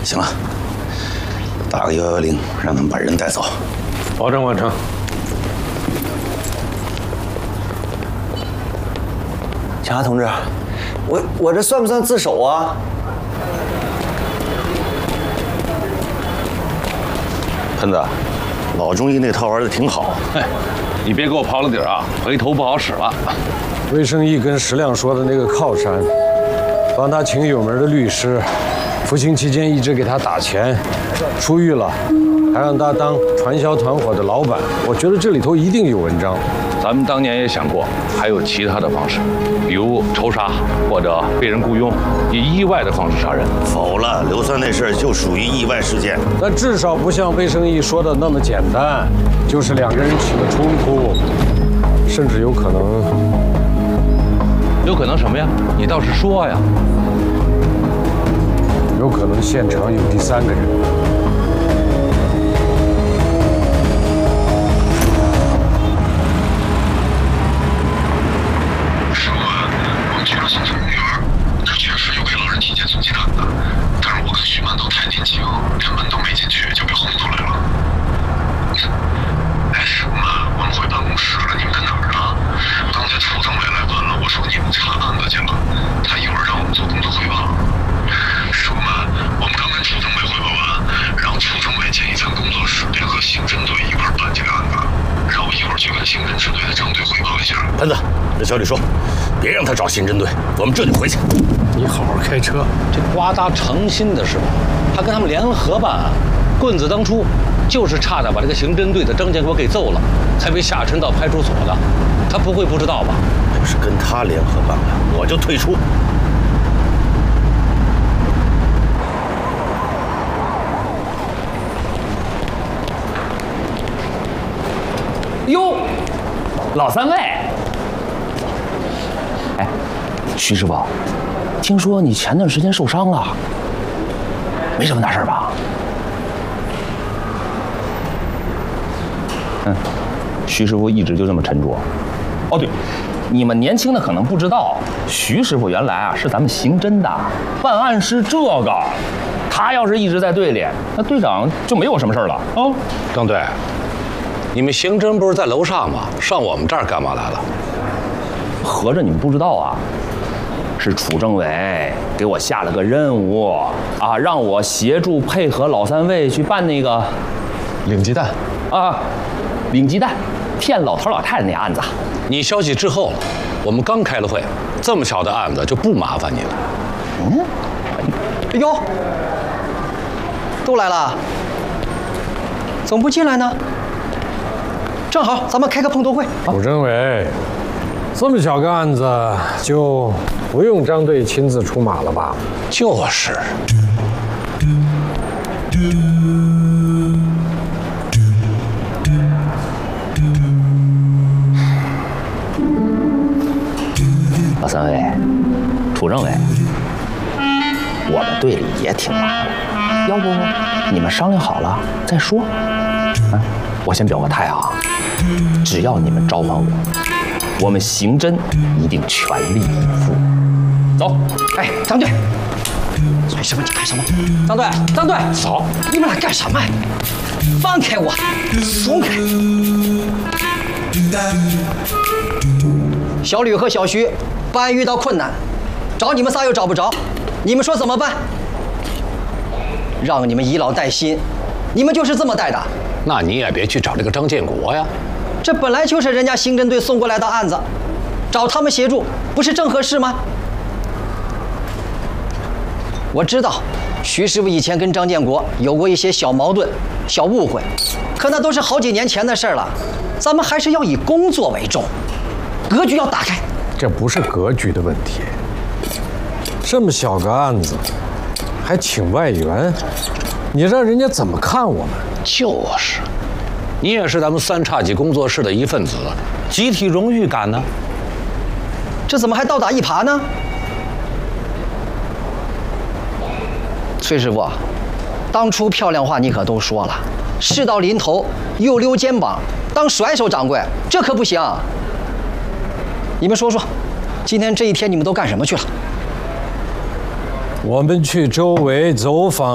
行了，打个110，让他们把人带走。 保证完成。 警察同志，我这算不算自首啊？ 喷子，老中医那套玩的挺好。 哎，你别给我刨了底儿啊，回头不好使了。 魏生义跟石亮说的那个靠山，帮他请有门的律师，服刑期间一直给他打钱，出狱了，还让他当传销团伙的老板。我觉得这里头一定有文章。 咱们当年也想过，还有其他的方式，比如仇杀或者被人雇佣，以意外的方式杀人。 否了，硫酸那事儿就属于意外事件。 但至少不像魏生义说的那么简单，就是2个人起了冲突，甚至有可能。 有可能什么呀？你倒是说呀。 有可能现场有第3个人。 师傅，我们去了松村公园，这确实有给老人提前送鸡蛋的，但是我跟徐曼都太年轻，连门都没进去就被轰出来了。哎，师傅们，我们回办公室了，你们在哪儿啊？刚才处政委来问了，我说你们查案子去了，他一会儿让我们做工作汇报。师傅们，我们刚跟处政委汇报完，让处政委建一层工作室，联合刑侦队一块办这个案子，让我一会儿去跟刑侦支队的张队汇报一下。 喷子，跟小李说，别让他找刑侦队，我们这就回去。 你好好开车。 这瓜达诚心的是吧？他跟他们联合办案，棍子当初就是差点把这个刑侦队的张建国给揍了，才被下沉到派出所的。他不会不知道吧？ 要是跟他联合办案，我就退出。 哟，老三位，哎，徐师傅，听说你前段时间受伤了，没什么大事吧？徐师傅一直就这么沉着。哦，对，你们年轻的可能不知道，徐师傅原来啊是咱们刑侦的，办案是这个。他要是一直在队里，那队长就没有什么事了啊。 张队，你们刑侦不是在楼上吗？上我们这儿干嘛来了？ 合着你们不知道啊？是处政委给我下了个任务啊，让我协助配合老三位去办那个领鸡蛋啊，领鸡蛋骗老头老太太那案子。 你消息滞后了，我们刚开了会，这么小的案子就不麻烦你了。 哎呦，都来了，怎么不进来呢？正好咱们开个碰头会。 楚政委，这么小个案子就不用张队亲自出马了吧？ 就是。 老三位，楚政委，我们队里也挺忙，要不你们商量好了再说。啊，我先表个态啊，只要你们召唤我们刑侦一定全力以赴。走， 哎，张队，干什么？你干什么？张队，张队， 走！ 你们俩干什么？放开我！松开！小吕和小徐办案遇到困难，找你们仨又找不着，你们说怎么办？让你们以老带新，你们就是这么带的？ 那你也别去找这个张建国呀。 这本来就是人家刑侦队送过来的案子，找他们协助不是正合适吗？我知道，徐师傅以前跟张建国有过一些小矛盾、小误会，可那都是好几年前的事了。咱们还是要以工作为重，格局要打开。 这不是格局的问题，这么小个案子，还请外援，你让人家怎么看我们？ 就是，你也是咱们三叉戟工作室的一份子，集体荣誉感呢。 这怎么还倒打一耙呢？崔师傅，当初漂亮话你可都说了，事到临头又溜肩膀，当甩手掌柜，这可不行。你们说说，今天这一天你们都干什么去了？ 我们去周围走访